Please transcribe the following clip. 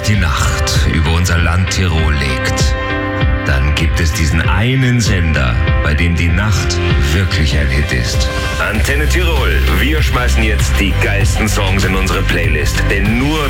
sich die Nacht über unser Land Tirol legt, dann gibt es diesen einen Sender, bei dem die Nacht wirklich ein Hit ist. Antenne Tirol, wir schmeißen jetzt die geilsten Songs in unsere Playlist, denn nur